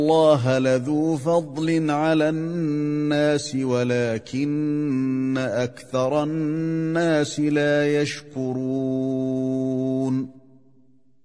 اللَّهَ لَذُو فَضْلٍ عَلَى النَّاسِ وَلَكِنَّ أَكْثَرَ النَّاسِ لَا يَشْكُرُونَ